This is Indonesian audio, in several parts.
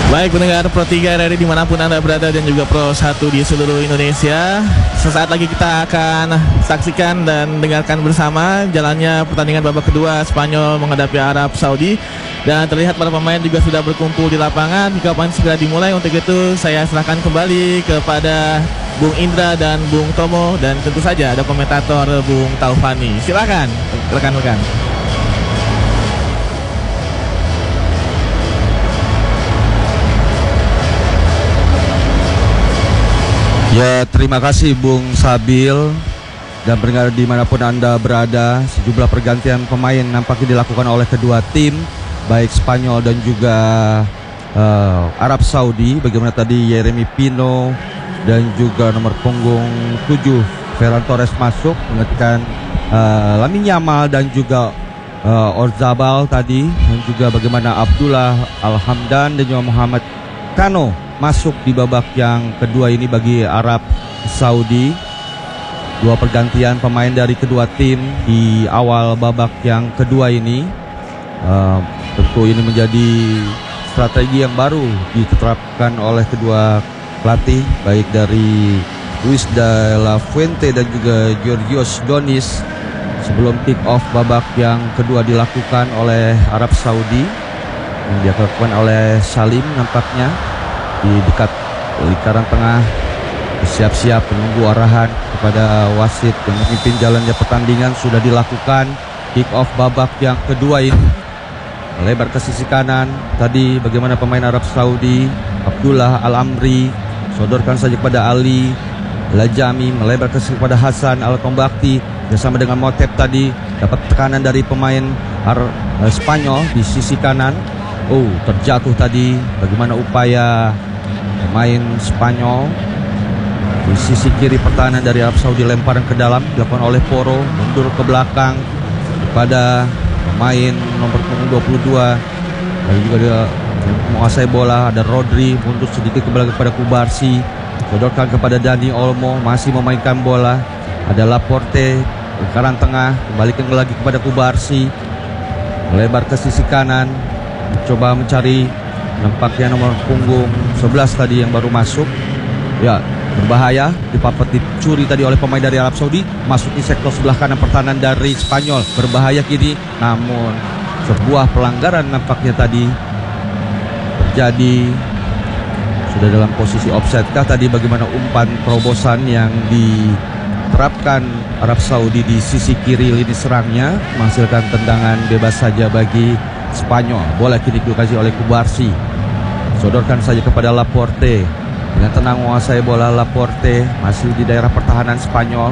Baik pendengar Pro 3 RRI dimanapun Anda berada dan juga Pro 1 di seluruh Indonesia. Sesaat lagi kita akan saksikan dan dengarkan bersama jalannya pertandingan babak kedua Spanyol menghadapi Arab Saudi. Dan terlihat para pemain juga sudah berkumpul di lapangan. Kapan segera dimulai, untuk itu saya serahkan kembali kepada Bung Indra dan Bung Tomo. Dan tentu saja ada komentator Bung Taufani. Silakan rekan-rekan. Ya, terima kasih Bung Sabil. Dan pendengar dimanapun Anda berada, sejumlah pergantian pemain nampaknya dilakukan oleh kedua tim, baik Spanyol dan juga Arab Saudi. Bagaimana tadi Yeremy Pino dan juga nomor punggung 7 Ferran Torres masuk menggantikan Lamine Yamal dan juga Orzabal tadi, dan juga bagaimana Abdullah Al-Hamdan dan juga Muhammad Kano masuk di babak yang kedua ini bagi Arab Saudi. Dua pergantian pemain dari kedua tim di awal babak yang kedua ini. Tentu ini menjadi strategi yang baru diterapkan oleh kedua pelatih, baik dari Luis de la Fuente dan juga Georgios Donis, sebelum kick off babak yang kedua dilakukan oleh Arab Saudi, yang dilakukan oleh Salim nampaknya di dekat lingkaran tengah, siap-siap menunggu arahan kepada wasit yang memimpin jalannya pertandingan. Sudah dilakukan kick off babak yang kedua ini, melebar ke sisi kanan. Tadi bagaimana pemain Arab Saudi, Abdullah Al-Amri sodorkan saja kepada Ali Lajami, melebar ke sisi kepada Hasan Al-Tombakti bersama dengan Motep. Tadi dapat tekanan dari pemain Spanyol di sisi kanan. Terjatuh tadi. Bagaimana upaya pemain Spanyol di sisi kiri pertahanan dari Arab Saudi, lemparan ke dalam dilakukan oleh Poro, mundur ke belakang kepada pemain nomor punggung 22, dan juga dia menguasai bola. Ada Rodri, mundur sedikit ke belakang kepada Kubarsi, sodorkan kepada Dani Olmo, masih memainkan bola. Ada Laporte, lingkaran tengah, kembalikan lagi kepada Kubarsi, melebar ke sisi kanan, coba mencari nampaknya nomor punggung 11 tadi yang baru masuk. Ya, berbahaya, dicuri tadi oleh pemain dari Arab Saudi, masuk di sektor sebelah kanan pertahanan dari Spanyol. Berbahaya kini, namun sebuah pelanggaran nampaknya tadi terjadi. Sudah dalam posisi offside kah tadi? Bagaimana umpan terobosan yang diterapkan Arab Saudi di sisi kiri lini serangnya, menghasilkan tendangan bebas saja bagi Spanyol. Bola kini dikasih oleh Kubarsi, sodorkan saja kepada Laporte. Dengan tenang menguasai bola Laporte, masih di daerah pertahanan Spanyol.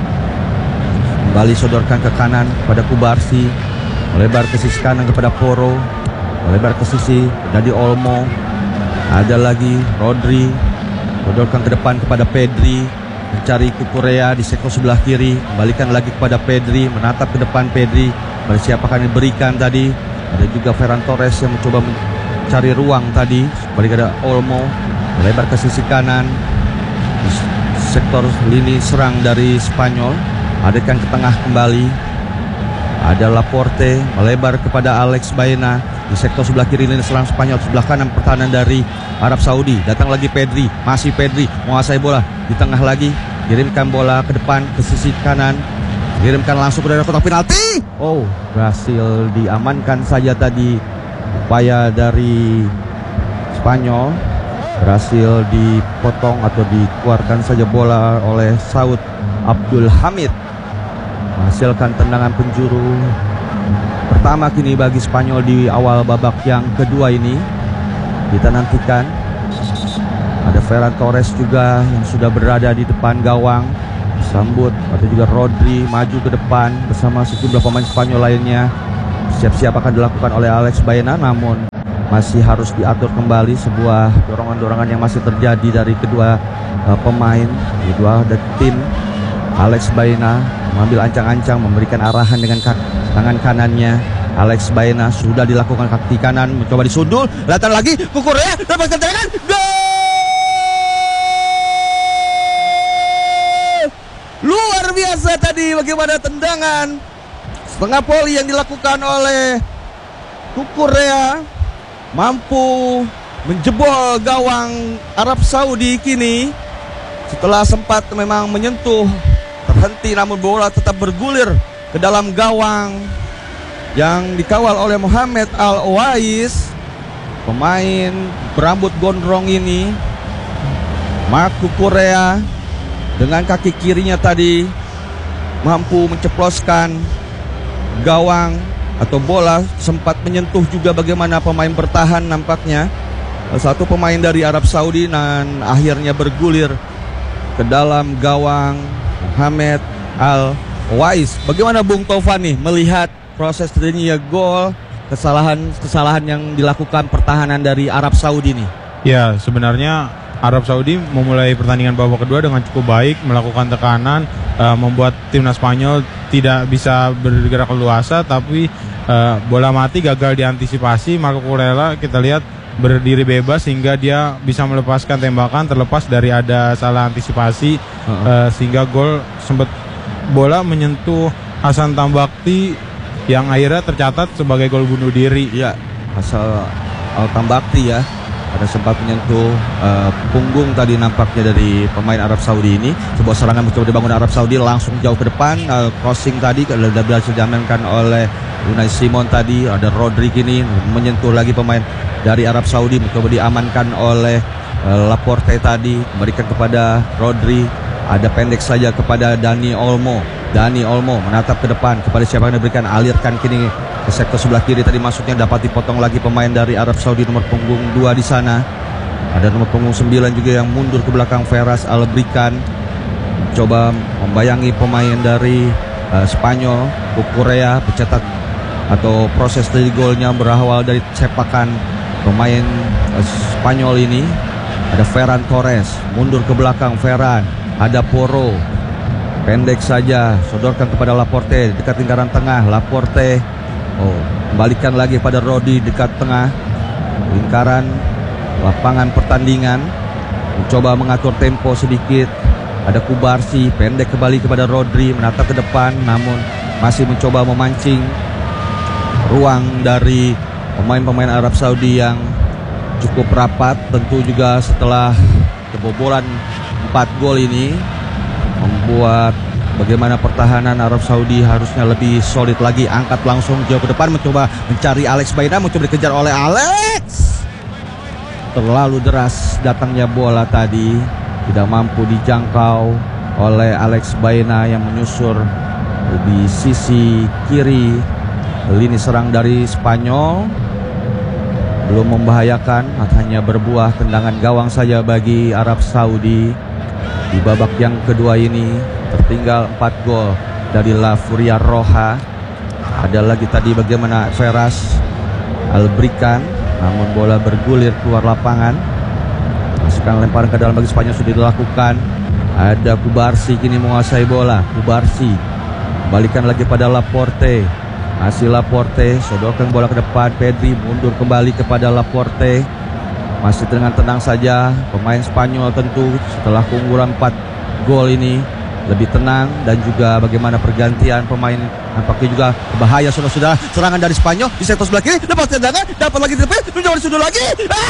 Kembali sodorkan ke kanan kepada Kubarsi, melebar ke sisi kanan kepada Poro, melebar ke sisi Dani Olmo. Ada lagi Rodri, sodorkan ke depan kepada Pedri, mencari Kukurea di sektor sebelah kiri, kembalikan lagi kepada Pedri, menatap ke depan Pedri, siapa akan diberikan tadi. Ada juga Ferran Torres yang mencoba mencari ruang tadi, kembali kepada Olmo, melebar ke sisi kanan di sektor lini serang dari Spanyol. Adakan ke tengah kembali, ada Laporte, melebar kepada Alex Baena di sektor sebelah kiri lini serang Spanyol. Sebelah kanan pertahanan dari Arab Saudi, datang lagi Pedri, masih Pedri menguasai bola di tengah lagi, kirimkan bola ke depan ke sisi kanan, kirimkan langsung ke daerah kotak penalti. Berhasil diamankan saja tadi. Upaya dari Spanyol berhasil dipotong atau dikeluarkan saja bola oleh Saud Abdul Hamid, menghasilkan tendangan penjuru pertama kini bagi Spanyol di awal babak yang kedua ini. Kita nantikan. Ada Ferran Torres juga yang sudah berada di depan gawang, sambut. Ada juga Rodri maju ke depan bersama sejumlah pemain Spanyol lainnya. Siap-siap akan dilakukan oleh Alex Baena, namun masih harus diatur kembali. Sebuah dorongan-dorongan yang masih terjadi dari kedua pemain, kedua tim. Alex Baena mengambil ancang-ancang, memberikan arahan dengan tangan kanannya. Alex Baena sudah dilakukan kaki kanan, mencoba disundul, datang lagi Kukurea, dapatkan tendangan, gol! Luar biasa tadi bagaimana tendangan setengah voli yang dilakukan oleh Kukurea, mampu menjebol gawang Arab Saudi kini. Setelah sempat memang menyentuh, terhenti, namun bola tetap bergulir ke dalam gawang yang dikawal oleh Mohamed Al-Owais. Pemain berambut gondrong ini, Mark Cucurella, dengan kaki kirinya tadi mampu menceploskan gawang atau bola, sempat menyentuh juga bagaimana pemain bertahan nampaknya. Satu pemain dari Arab Saudi dan akhirnya bergulir ke dalam gawang Mohamed Al-Owais. Bagaimana Bung Taufan nih melihat proses terjadinya gol, kesalahan yang dilakukan pertahanan dari Arab Saudi nih? Ya, sebenarnya Arab Saudi memulai pertandingan babak kedua dengan cukup baik, melakukan tekanan, membuat timnas Spanyol tidak bisa bergerak leluasa, tapi bola mati gagal diantisipasi. Marco Cucurella kita lihat berdiri bebas sehingga dia bisa melepaskan tembakan terlepas dari ada salah antisipasi, sehingga gol sempat bola menyentuh Hasan Tambakti yang akhirnya tercatat sebagai gol bunuh diri. Ya, Hasan Tambakti ya, ada sempat menyentuh punggung tadi nampaknya dari pemain Arab Saudi ini. Sebuah serangan mencoba dibangun Arab Saudi langsung jauh ke depan, crossing tadi sudah berhasil diamankan oleh Unai Simon tadi. Ada Rodri kini menyentuh lagi pemain dari Arab Saudi, mencoba diamankan oleh Laporte tadi, memberikan kepada Rodri. Ada pendek saja kepada Dani Olmo. Dani Olmo menatap ke depan kepada siapa yang diberikan, alirkan kini ke sektor sebelah kiri, tadi masuknya dapat dipotong lagi pemain dari Arab Saudi nomor punggung 2 di sana. Ada nomor punggung 9 juga yang mundur ke belakang, Feras Albrikan coba membayangi pemain dari Spanyol. Cucurella pencetak atau proses dari golnya berawal dari sepakan pemain Spanyol ini. Ada Ferran Torres mundur ke belakang, Ferran. Ada Porro pendek saja, sodorkan kepada Laporte dekat lingkaran tengah. Laporte kembalikan lagi pada Rodri dekat tengah lingkaran lapangan pertandingan, mencoba mengatur tempo sedikit. Ada Kubarsi pendek kembali kepada Rodri, menatap ke depan namun masih mencoba memancing ruang dari pemain-pemain Arab Saudi yang cukup rapat. Tentu juga setelah kebobolan 4 gol ini membuat bagaimana pertahanan Arab Saudi harusnya lebih solid lagi. Angkat langsung jauh ke depan, mencoba mencari Alex Baena, mencoba dikejar oleh Alex. Terlalu deras datangnya bola tadi, tidak mampu dijangkau oleh Alex Baena yang menyusur di sisi kiri lini serang dari Spanyol. Belum membahayakan, hanya berbuah tendangan gawang saja bagi Arab Saudi. Di babak yang kedua ini tertinggal 4 gol dari La Furia Roja. Ada lagi tadi bagaimana Feras Albrikan, namun bola bergulir keluar lapangan. Masukkan lemparan ke dalam bagi Spanyol sudah dilakukan. Ada Kubarsi kini menguasai bola. Kubarsi kembalikan lagi pada Laporte. Masih Laporte, sodorkan bola ke depan. Pedri mundur kembali kepada Laporte. Masih dengan tenang saja pemain Spanyol tentu setelah keunggulan 4 gol ini lebih tenang, dan juga bagaimana pergantian pemain nampaknya juga bahaya. Saudara-saudara, serangan dari Spanyol di sektor sebelah kiri, lepas tendangan, dapat lagi di depan, mencoba disundul lagi.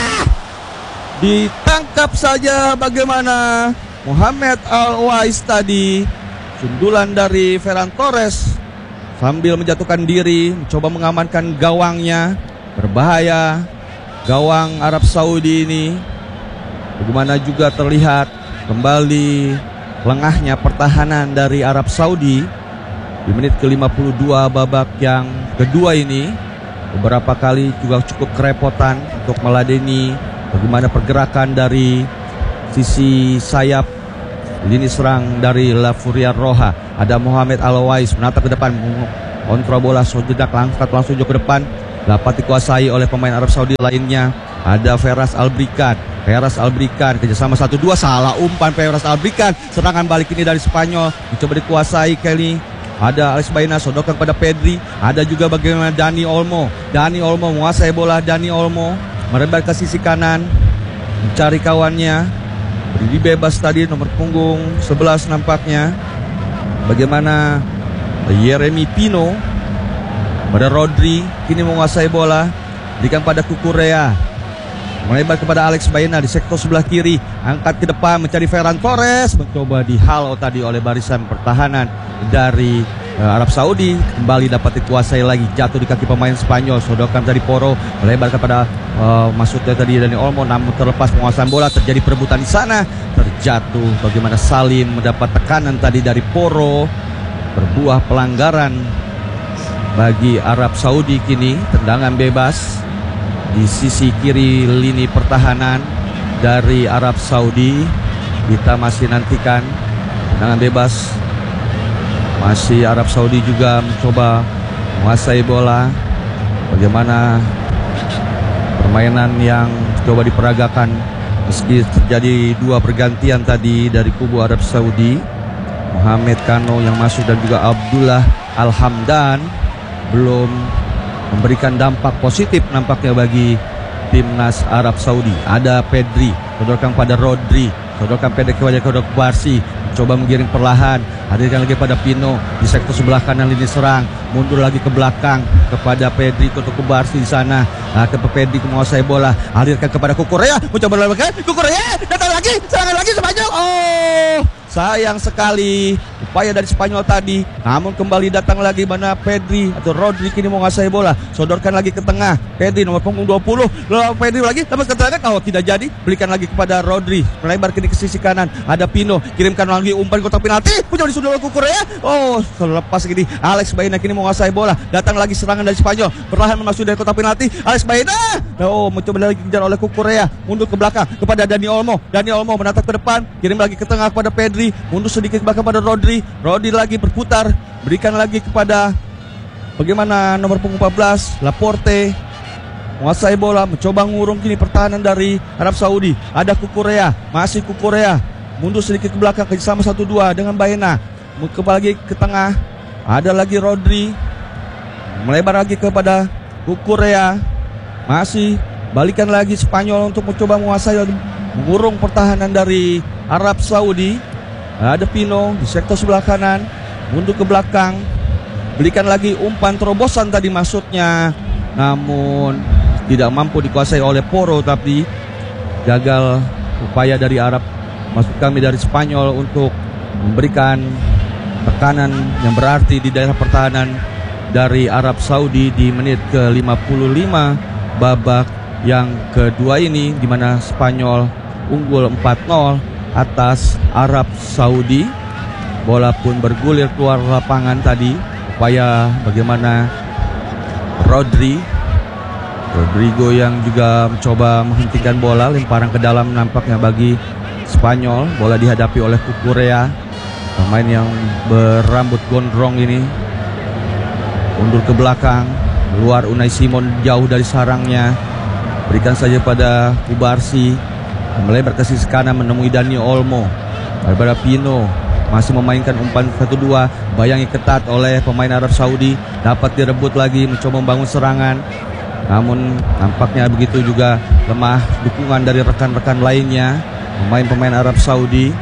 Ditangkap saja bagaimana Mohamed Al-Owais tadi. Sundulan dari Ferran Torres sambil menjatuhkan diri, mencoba mengamankan gawangnya. Berbahaya gawang Arab Saudi ini. Bagaimana juga terlihat kembali lengahnya pertahanan dari Arab Saudi di menit ke-52 babak yang kedua ini. Beberapa kali juga cukup kerepotan untuk meladeni bagaimana pergerakan dari sisi sayap lini serang dari La Furia Roja. Ada Mohamed Al-Owais menatap ke depan, kontrol bola sejenak, angkat langsung jauh ke depan, dapat dikuasai oleh pemain Arab Saudi lainnya. Ada Feras Albrikan. Feras Albrikan kerjasama 1-2, salah umpan Feras Albrikan. Serangan balik ini dari Spanyol mencoba dikuasai kali. Ada Alex Baena, sodorkan pada Pedri. Ada juga bagaimana Dani Olmo. Dani Olmo menguasai bola. Dani Olmo merebak ke sisi kanan, mencari kawannya. Berdiri bebas tadi nomor punggung 11 nampaknya. Bagaimana Yeremy Pino. Pada Rodri kini menguasai bola, berikan pada Cucurella. melebar kepada Alex Baena di sektor sebelah kiri, angkat ke depan mencari Ferran Torres, mencoba dihalau tadi oleh barisan pertahanan dari Arab Saudi. Kembali dapat dikuasai lagi, jatuh di kaki pemain Spanyol. Sodokan dari Porro melebar kepada maksudnya tadi Dani Olmo, namun terlepas penguasaan bola, terjadi perebutan di sana, terjatuh. Bagaimana Salim mendapat tekanan tadi dari Porro, berbuah pelanggaran bagi Arab Saudi. Kini tendangan bebas di sisi kiri lini pertahanan dari Arab Saudi. Kita masih nantikan tendangan bebas. Masih Arab Saudi juga mencoba menguasai bola. Bagaimana permainan yang coba diperagakan meski terjadi dua pergantian tadi dari kubu Arab Saudi. Mohamed Kano yang masuk dan juga Abdullah Al-Hamdan belum memberikan dampak positif nampaknya bagi timnas Arab Saudi. Ada Pedri, sodorkan pada Rodri, sodorkan pendek kepada Kodok Barsi, coba menggiring perlahan, hadirkan lagi pada Pino di sektor sebelah kanan lini serang, mundur lagi ke belakang kepada Pedri, Kodok Barsi di sana. Ke Pedri menguasai bola, hadirkan kepada Kukurea, mencoba melakukan Kukurea, datang lagi, serangan lagi Spanyol. Oh, sayang sekali upaya dari Spanyol tadi, namun kembali datang lagi mana Pedri atau Rodri kini menguasai bola, sodorkan lagi ke tengah. Pedri nomor punggung 20, Pedri lagi lepas ke tengah, kalau tidak jadi berikan lagi kepada Rodri, melebar kini ke sisi kanan. Ada Pino, kirimkan lagi umpan kotak penalti, mencoba disundul oleh Kukurea. Oh, selepas gini Alex Baena kini menguasai bola, datang lagi serangan dari Spanyol, perlahan masuk dari kotak penalti. Alex Baena, oh, mencoba lagi kejar oleh Kukurea, mundur ke belakang kepada Dani Olmo. Dani Olmo menatap ke depan, kirim lagi ke tengah kepada Pedri, mundur sedikit ke belakang pada Rodri. Rodri lagi berputar, berikan lagi kepada bagaimana nomor punggung 14 Laporte, menguasai bola, mencoba ngurung kini pertahanan dari Arab Saudi. Ada Kukurea, masih Kukurea, mundur sedikit ke belakang kerjasama 1-2 dengan Baena, kembali lagi ke tengah. Ada lagi Rodri, melebar lagi kepada Kukurea, masih balikan lagi Spanyol untuk mencoba menguasai, mengurung pertahanan dari Arab Saudi. Ada Pino di sektor sebelah kanan, mundur ke belakang, berikan lagi umpan terobosan tadi maksudnya, namun tidak mampu dikuasai oleh Porro, tapi gagal upaya dari Arab, maksud kami dari Spanyol, untuk memberikan tekanan yang berarti di daerah pertahanan dari Arab Saudi di menit ke-55 babak yang kedua ini, di mana Spanyol unggul 4-0 atas Arab Saudi. Bola pun bergulir keluar lapangan tadi. Upaya bagaimana Rodrigo yang juga mencoba menghentikan bola, lemparan ke dalam nampaknya bagi Spanyol. Bola dihadapi oleh Kukurea, pemain yang berambut gondrong ini, mundur ke belakang, keluar Unai Simon jauh dari sarangnya, berikan saja pada Kubarsi, melebar ke sisi kanan menemui Dani Olmo. Daripada Pino masih memainkan umpan 1-2, bayangi ketat oleh pemain Arab Saudi, dapat direbut lagi, mencoba membangun serangan, namun nampaknya begitu juga lemah dukungan dari rekan-rekan lainnya. Pemain-pemain Arab Saudi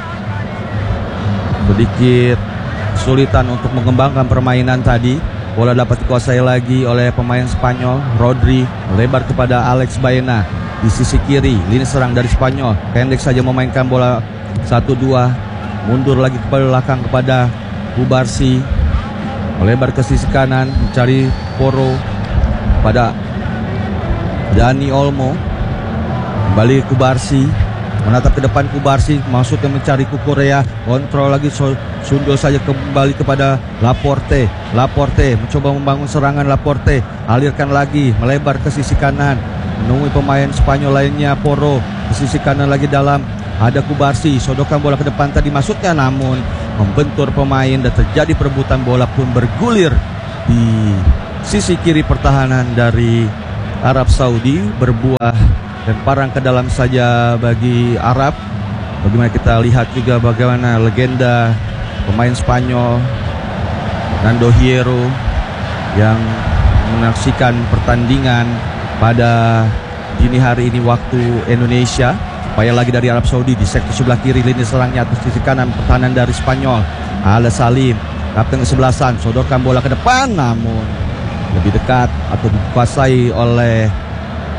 sedikit kesulitan untuk mengembangkan permainan tadi. Bola dapat dikuasai lagi oleh pemain Spanyol. Rodri melebar kepada Alex Baena di sisi kiri, lini serang dari Spanyol pendek saja memainkan bola 1-2, mundur lagi ke belakang kepada Kubarsi, melebar ke sisi kanan mencari Porro pada Dani Olmo, kembali Kubarsi, menatap ke depan Kubarsi, maksudnya mencari Kukurea, kontrol lagi, sundul saja kembali kepada Laporte mencoba membangun serangan. Laporte alirkan lagi, melebar ke sisi kanan, menunggu pemain Spanyol lainnya. Porro di sisi kanan lagi dalam, ada Kubarsi, sodokan bola ke depan tadi maksudnya, namun membentur pemain dan terjadi perebutan. Bola pun bergulir di sisi kiri pertahanan dari Arab Saudi, berbuah dan parang ke dalam saja bagi Arab. Bagaimana kita lihat juga bagaimana legenda pemain Spanyol Nando Hierro yang menyaksikan pertandingan pada dini hari ini waktu Indonesia. Upaya lagi dari Arab Saudi di sektor sebelah kiri lini serangnya atas sisi kanan pertahanan dari Spanyol. Ala Salim, kapten ke-11, sodorkan bola ke depan, namun lebih dekat atau dikuasai oleh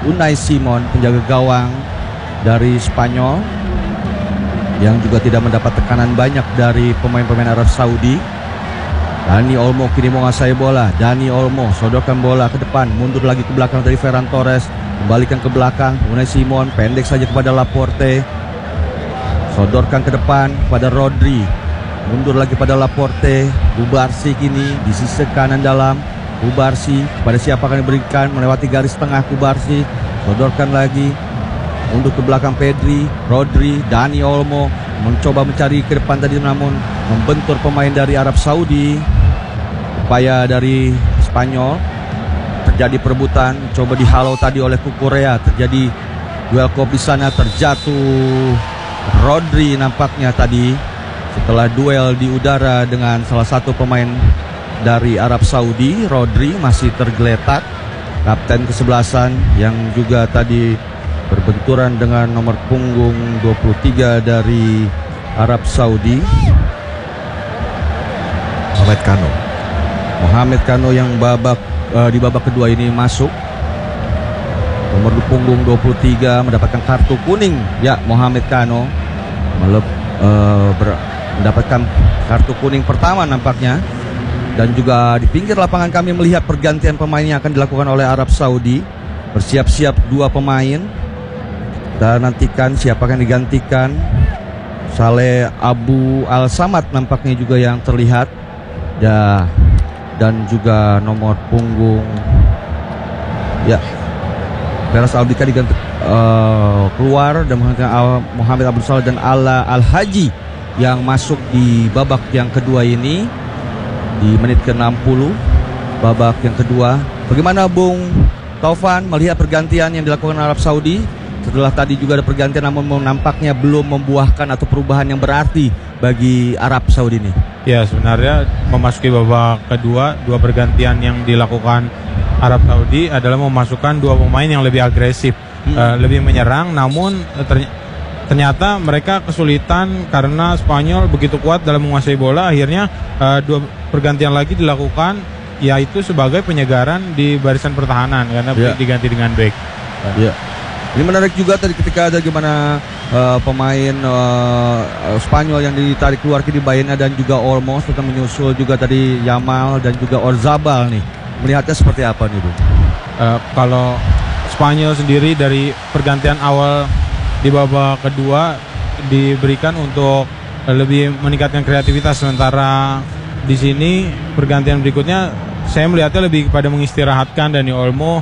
Unai Simon, penjaga gawang dari Spanyol, yang juga tidak mendapat tekanan banyak dari pemain-pemain Arab Saudi. Dani Olmo kini menguasai bola. Dani Olmo sodorkan bola ke depan, mundur lagi ke belakang dari Ferran Torres, kembalikan ke belakang. Unai Simon pendek saja kepada Laporte, sodorkan ke depan pada Rodri, mundur lagi pada Laporte. Kubarsi kini di sisi kanan dalam. Kubarsi pada siapa akan diberikan, melewati garis tengah. Kubarsi sodorkan lagi, mundur ke belakang Pedri, Rodri. Dani Olmo mencoba mencari ke depan tadi, namun membentur pemain dari Arab Saudi. Upaya dari Spanyol, terjadi perebutan, coba dihalau tadi oleh Kukurea, terjadi duel kop di sana, terjatuh Rodri nampaknya tadi setelah duel di udara dengan salah satu pemain dari Arab Saudi. Rodri masih tergeletak, kapten kesebelasan yang juga tadi berbenturan dengan nomor punggung 23 dari Arab Saudi, Mohamed Kano yang di babak kedua ini masuk. Nomor punggung 23 mendapatkan kartu kuning. Ya, Mohamed Kano mendapatkan kartu kuning pertama nampaknya. Dan juga di pinggir lapangan kami melihat pergantian pemain yang akan dilakukan oleh Arab Saudi. Bersiap-siap dua pemain. Kita nantikan siapa akan digantikan. Saleh Abu Al Samad nampaknya juga yang terlihat. Ya, dan juga nomor punggung Feras Albika diganti keluar, dan Muhammad Abdul Salah dan Ala Al Haji yang masuk di babak yang kedua ini di menit ke-60 babak yang kedua. Bagaimana Bung Taufan melihat pergantian yang dilakukan Arab Saudi? Setelah tadi juga ada pergantian, namun nampaknya belum membuahkan atau perubahan yang berarti bagi Arab Saudi ini. Ya, sebenarnya memasuki babak kedua, dua pergantian yang dilakukan Arab Saudi adalah memasukkan dua pemain yang lebih agresif, lebih menyerang. Namun ternyata mereka kesulitan karena Spanyol begitu kuat dalam menguasai bola. Akhirnya dua pergantian lagi dilakukan, yaitu sebagai penyegaran di barisan pertahanan karena diganti dengan back. Ini menarik juga tadi ketika ada gimana pemain Spanyol yang ditarik keluar kini Baena dan juga Olmo, serta menyusul juga tadi Yamal dan juga Orzabal nih. Melihatnya seperti apa nih, Bu? Kalau Spanyol sendiri dari pergantian awal di babak kedua diberikan untuk lebih meningkatkan kreativitas, sementara di sini pergantian berikutnya saya melihatnya lebih kepada mengistirahatkan Dani Olmo,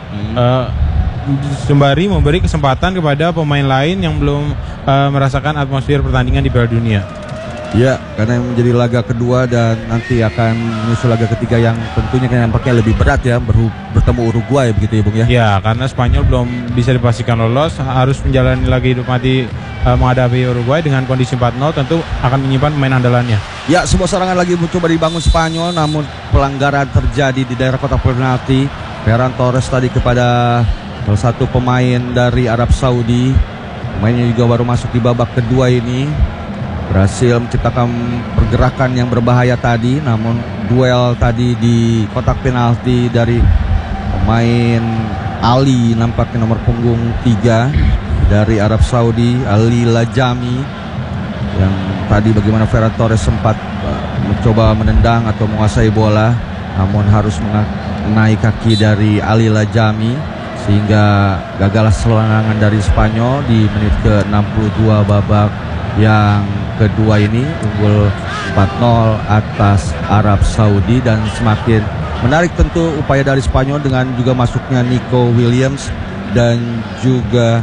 sembari memberi kesempatan kepada pemain lain yang belum merasakan atmosfer pertandingan di Piala Dunia. Ya, karena yang menjadi laga kedua dan nanti akan menyusul laga ketiga yang tentunya nampaknya lebih berat ya, bertemu Uruguay begitu ya Bung ya? Ya, karena Spanyol belum bisa dipastikan lolos, harus menjalani lagi hidup mati menghadapi Uruguay dengan kondisi 4-0, tentu akan menyimpan pemain andalannya. Ya, sebuah serangan lagi mencoba dibangun Spanyol, namun pelanggaran terjadi di daerah kotak penalti. Ferran Torres tadi kepada salah satu pemain dari Arab Saudi. Pemainnya juga baru masuk di babak kedua ini, berhasil menciptakan pergerakan yang berbahaya tadi, namun duel tadi di kotak penalti dari pemain Ali, nampaknya nomor punggung 3 dari Arab Saudi, Ali Lajami, yang tadi bagaimana Ferran Torres sempat mencoba menendang atau menguasai bola, namun harus mengenai kaki dari Ali Lajami sehingga gagal serangan dari Spanyol di menit ke-62 babak yang kedua ini, unggul 4-0 atas Arab Saudi. Dan semakin menarik tentu upaya dari Spanyol dengan juga masuknya Nico Williams dan juga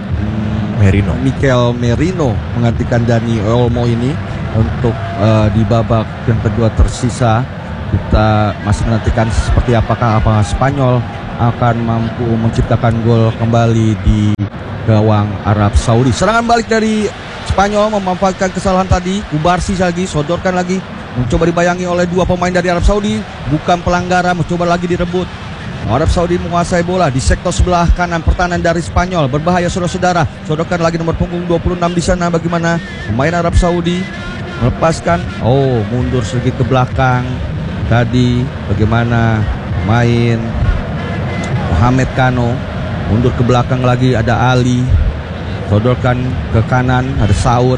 Mikel Merino menggantikan Dani Olmo ini untuk di babak yang kedua tersisa. Kita masih menantikan seperti apakah Spanyol akan mampu menciptakan gol kembali di gawang Arab Saudi. Serangan balik dari Spanyol memanfaatkan kesalahan tadi. Kubarsi lagi, sodorkan lagi, mencoba dibayangi oleh dua pemain dari Arab Saudi. Bukan pelanggaran, mencoba lagi direbut. Arab Saudi menguasai bola di sektor sebelah kanan pertahanan dari Spanyol. Berbahaya saudara-saudara. Sodorkan lagi nomor punggung 26 di sana. Bagaimana pemain Arab Saudi melepaskan? Oh, mundur sedikit ke belakang. Tadi bagaimana main Mohamed Kano Mundur ke belakang lagi ada Ali. Sodorkan ke kanan ada Saud.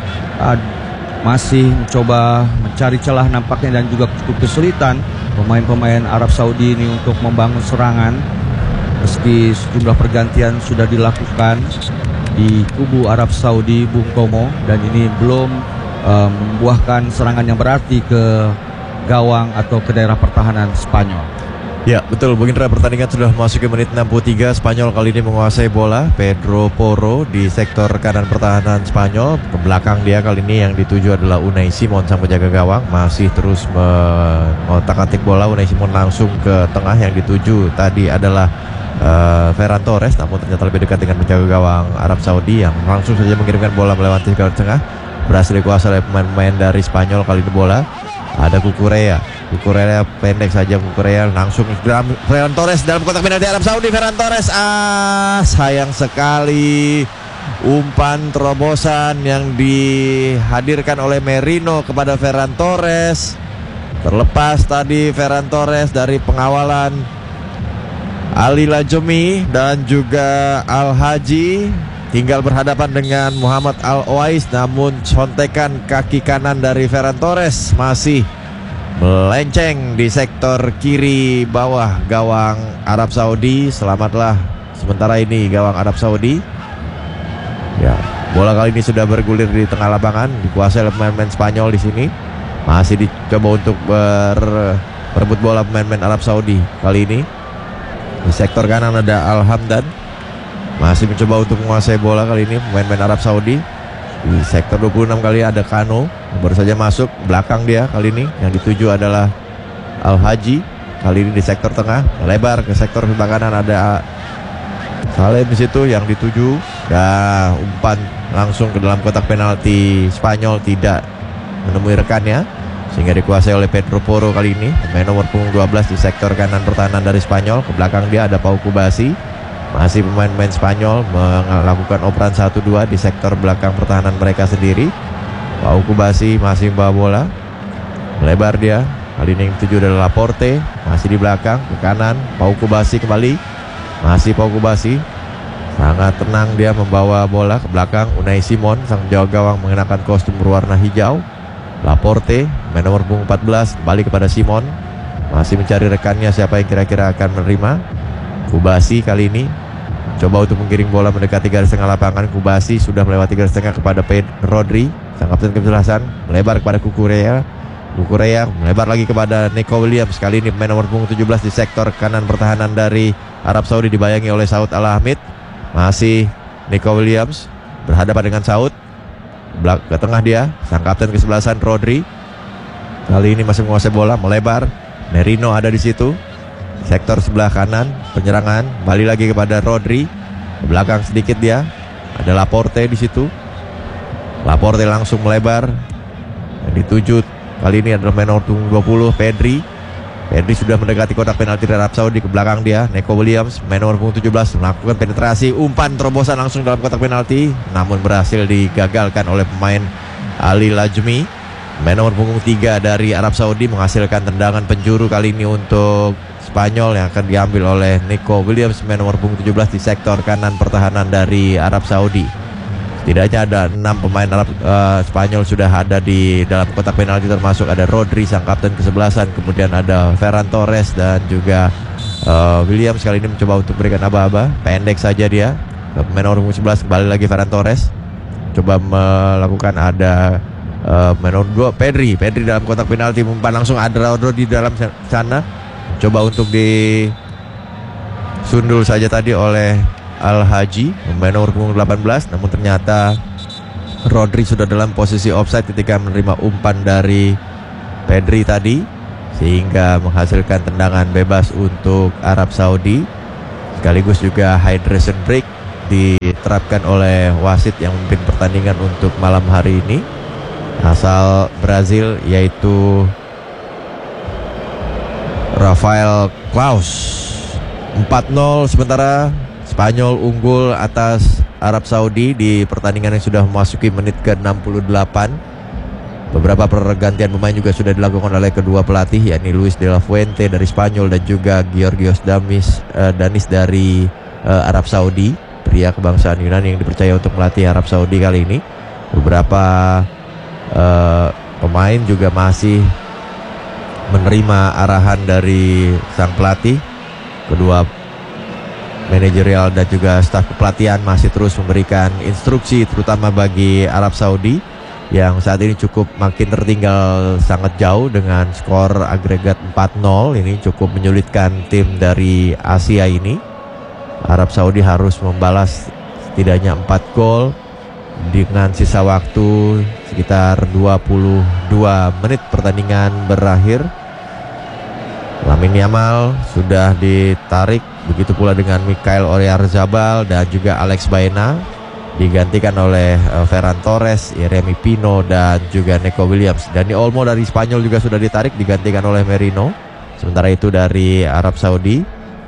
Masih mencoba mencari celah nampaknya dan juga cukup kesulitan pemain-pemain Arab Saudi ini untuk membangun serangan. Meski sejumlah pergantian sudah dilakukan di kubu Arab Saudi, Bung Tomo, dan ini belum membuahkan serangan yang berarti ke gawang atau ke daerah pertahanan Spanyol. Ya betul, Bung Indra, pertandingan sudah memasuki menit 63. Spanyol kali ini menguasai bola. Pedro Porro di sektor kanan pertahanan Spanyol. Ke belakang dia kali ini yang dituju adalah Unai Simon sang penjaga gawang. Masih terus mengotak-atik bola. Unai Simon langsung ke tengah, yang dituju tadi adalah Ferran Torres. Namun ternyata lebih dekat dengan penjaga gawang Arab Saudi yang langsung saja mengirimkan bola melewati garis tengah. Berhasil dikuasai oleh pemain-pemain dari Spanyol. Kali ini bola ada Cucurella pendek saja. Cucurella langsung Ferran Torres dalam kotak penalti Arab Saudi. Ferran Torres, sayang sekali umpan terobosan yang dihadirkan oleh Merino kepada Ferran Torres. Terlepas tadi Ferran Torres dari pengawalan Ali Lajemi dan juga Al Haji, tinggal berhadapan dengan Muhammad Al-Owais. Namun contekan kaki kanan dari Ferran Torres masih melenceng di sektor kiri bawah gawang Arab Saudi. Selamatlah sementara ini gawang Arab Saudi. Ya, bola kali ini sudah bergulir di tengah lapangan, dikuasai oleh pemain-pemain Spanyol di sini. Masih dicoba untuk berebut bola pemain-pemain Arab Saudi. Kali ini di sektor kanan ada Al-Hamdan, masih mencoba untuk menguasai bola kali ini pemain-pemain Arab Saudi. Di sektor 26 kali ada Kano, baru saja masuk. Belakang dia kali ini yang dituju adalah Al-Haji. Kali ini di sektor tengah, lebar ke sektor sebelah kanan ada Salem di situ yang dituju. Dan umpan langsung ke dalam kotak penalti Spanyol, tidak menemui rekannya, sehingga dikuasai oleh Pedro Porro kali ini, pemain nomor punggung 12 di sektor kanan pertahanan dari Spanyol. Ke belakang dia ada Pau Kubasi. Masih pemain-pemain Spanyol melakukan operan 1-2 di sektor belakang pertahanan mereka sendiri. Pau Kubasi masih membawa bola, melebar dia. Kali ini yang tujuh adalah Laporte, masih di belakang ke kanan. Pau Kubasi kembali, masih Pau Kubasi, sangat tenang dia membawa bola ke belakang. Unai Simon sang penjaga gawang mengenakan kostum berwarna hijau. Laporte, main nomor punggung 14, kembali kepada Simon, masih mencari rekannya siapa yang kira-kira akan menerima. Kubasi kali ini coba untuk menggiring bola mendekati garis tengah lapangan. Kubasi sudah melewati garis tengah kepada Rodri, sang kapten kesebelasan, melebar kepada Cucurella melebar lagi kepada Nico Williams. Kali ini pemain nomor punggung 17 di sektor kanan pertahanan dari Arab Saudi dibayangi oleh Saud Al-Hamid. Masih Nico Williams berhadapan dengan Saud. Ke tengah dia sang kapten kesebelasan Rodri. Kali ini masih menguasai bola, melebar. Merino ada di situ. Sektor sebelah kanan penyerangan, balik lagi kepada Rodri. Ke belakang sedikit dia ada Laporte di situ. Laporte langsung melebar. Yang dituju kali ini adalah main nomor 20 Pedri. Pedri sudah mendekati kotak penalti dari Arab Saudi. Ke belakang dia Nico Williams, main nomor 17, melakukan penetrasi, umpan terobosan langsung dalam kotak penalti, namun berhasil digagalkan oleh pemain Ali Lajmi. Main nomor punggung 3 dari Arab Saudi menghasilkan tendangan penjuru kali ini untuk Spanyol yang akan diambil oleh Nico Williams, main nomor punggung 17 di sektor kanan pertahanan dari Arab Saudi. Setidaknya ada 6 pemain Spanyol sudah ada di dalam kotak penalti, termasuk ada Rodri sang kapten kesebelasan, kemudian ada Ferran Torres dan juga Williams. Kali ini mencoba untuk berikan aba-aba, pendek saja dia. Pemain nomor punggung 11 kembali lagi Ferran Torres, coba melakukan ada main nomor 2 Pedri dalam kotak penalti, umpan langsung ada Rodri di dalam sana. Coba untuk disundul saja tadi oleh Al-Haji, pemain nomor punggung 18. Namun ternyata Rodri sudah dalam posisi offside ketika menerima umpan dari Pedri tadi, sehingga menghasilkan tendangan bebas untuk Arab Saudi. Sekaligus juga hydration break diterapkan oleh wasit yang memimpin pertandingan untuk malam hari ini, asal Brazil, yaitu Rafael Klaus. 4-0 sementara Spanyol unggul atas Arab Saudi di pertandingan yang sudah memasuki menit ke-68. Beberapa pergantian pemain juga sudah dilakukan oleh kedua pelatih, yakni Luis de la Fuente dari Spanyol dan juga Georgios Danis dari Arab Saudi, pria kebangsaan Yunani yang dipercaya untuk melatih Arab Saudi kali ini. Beberapa pemain juga masih menerima arahan dari sang pelatih. Kedua manajerial dan juga staf kepelatihan masih terus memberikan instruksi, terutama bagi Arab Saudi yang saat ini cukup makin tertinggal sangat jauh dengan skor agregat 4-0. Ini cukup menyulitkan tim dari Asia ini. Arab Saudi harus membalas setidaknya 4 gol dengan sisa waktu sekitar 22 menit pertandingan berakhir. Lamine Yamal sudah ditarik, begitu pula dengan Mikael Oyarzabal dan juga Alex Baena, digantikan oleh Ferran Torres, Yeremy Pino dan juga Neco Williams. Dani Olmo dari Spanyol juga sudah ditarik, digantikan oleh Merino. Sementara itu dari Arab Saudi,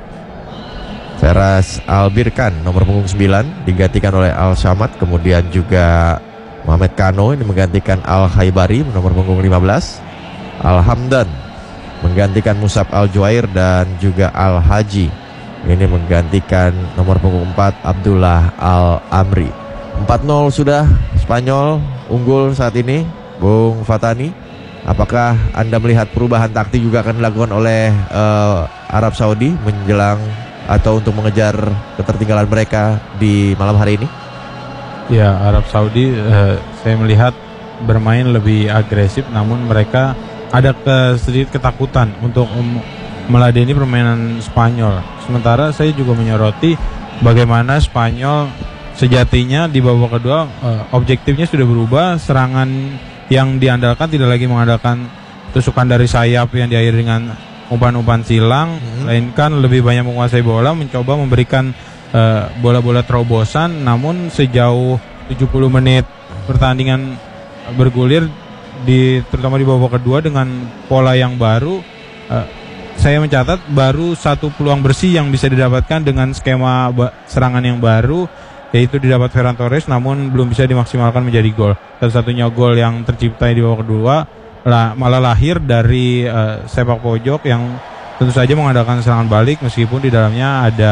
Feras Albirkan nomor punggung 9 digantikan oleh Al Samad. Kemudian juga Mohamed Kano ini menggantikan Al Khaibari nomor punggung 15. Al Hamdan menggantikan Musab Al Juair dan juga Al Haji ini menggantikan nomor punggung 4 Abdullah Al Amri. 4-0 sudah Spanyol unggul saat ini. Bung Fatani, apakah Anda melihat perubahan taktik juga akan dilakukan oleh Arab Saudi menjelang atau untuk mengejar ketertinggalan mereka di malam hari ini? Ya, Arab Saudi saya melihat bermain lebih agresif, namun mereka ada sedikit ketakutan untuk meladeni permainan Spanyol. Sementara saya juga menyoroti bagaimana Spanyol sejatinya di babak kedua objektifnya sudah berubah. Serangan yang diandalkan tidak lagi mengandalkan tusukan dari sayap yang diakhiri dengan umpan-umpan silang, melainkan lebih banyak menguasai bola, mencoba memberikan bola-bola terobosan. Namun sejauh 70 menit pertandingan bergulir terutama di babak kedua dengan pola yang baru, saya mencatat baru satu peluang bersih yang bisa didapatkan dengan skema serangan yang baru, yaitu didapat Ferran Torres, namun belum bisa dimaksimalkan menjadi gol. Satu-satunya gol yang tercipta di babak kedua malah lahir dari sepak pojok yang tentu saja mengandalkan serangan balik, meskipun di dalamnya ada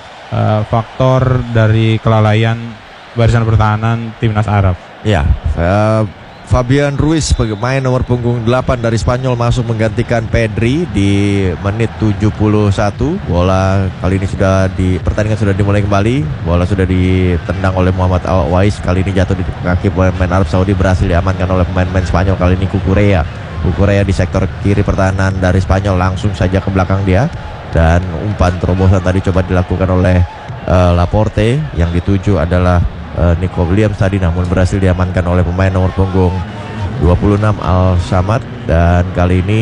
faktor dari kelalaian barisan pertahanan timnas Arab. Ya, Fabian Ruiz, pemain nomor punggung 8 dari Spanyol, masuk menggantikan Pedri di menit 71. Bola kali ini pertandingan sudah dimulai kembali. Bola sudah ditendang oleh Muhammad Al-Wais. Kali ini jatuh di kaki pemain Arab Saudi, berhasil diamankan oleh pemain-pemain Spanyol. Kali ini Cucurella di sektor kiri pertahanan dari Spanyol, langsung saja ke belakang dia. Dan umpan terobosan tadi coba dilakukan oleh Laporte, yang dituju adalah Neco Williams tadi, namun berhasil diamankan oleh pemain nomor punggung 26 Al Samad. Dan kali ini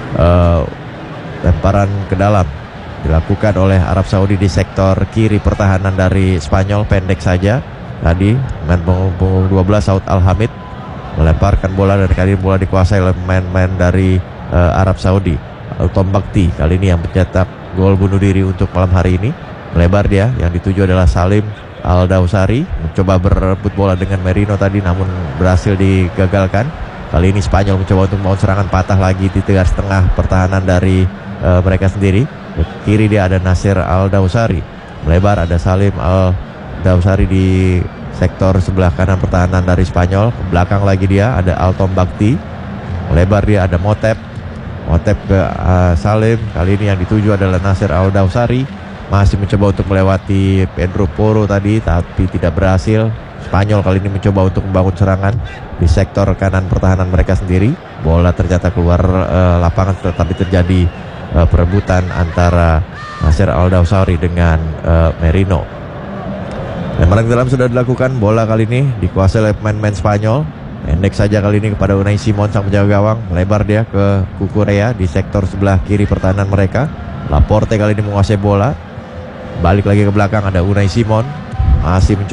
lemparan ke dalam dilakukan oleh Arab Saudi di sektor kiri pertahanan dari Spanyol, pendek saja. Tadi pemain punggung 12 Saud Al-Hamid melemparkan bola, dan kali ini bola dikuasai oleh pemain-pemain dari Arab Saudi. Tom Bakti kali ini yang mencetak gol bunuh diri untuk malam hari ini. Melebar dia, yang dituju adalah Salim Al-Dawsari, mencoba berebut bola dengan Merino tadi, namun berhasil digagalkan. Kali ini Spanyol mencoba untuk membangun serangan, patah lagi di tengah pertahanan dari mereka sendiri. Di kiri dia ada Nasir Al-Dawsari, melebar ada Salim Al-Dawsari di sektor sebelah kanan pertahanan dari Spanyol. Ke belakang lagi dia ada Altom Bakti, melebar dia ada Motep ke Salim. Kali ini yang dituju adalah Nasir Al-Dawsari, masih mencoba untuk melewati Pedro Porro tadi, tapi tidak berhasil. Spanyol kali ini mencoba untuk membangun serangan di sektor kanan pertahanan mereka sendiri. Bola ternyata keluar lapangan, tetapi terjadi perebutan antara Nasir Al-Dawsari dengan Merino. Lemparan ke dalam sudah dilakukan. Bola kali ini dikuasai oleh pemain-pemain Spanyol. Pendek saja kali ini kepada Unai Simon, sang penjaga gawang. Melebar dia ke Cucurella di sektor sebelah kiri pertahanan mereka. Laporte kali ini menguasai bola. Balik lagi ke belakang ada Unai Simon, masih mencoba